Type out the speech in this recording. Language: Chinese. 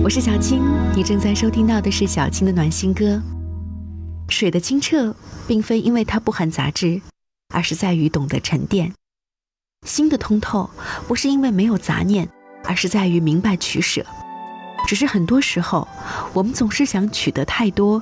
我是小青，你正在收听到的是小青的暖心歌。水的清澈并非因为它不含杂质，而是在于懂得沉淀。心的通透不是因为没有杂念，而是在于明白取舍。只是很多时候我们总是想取得太多，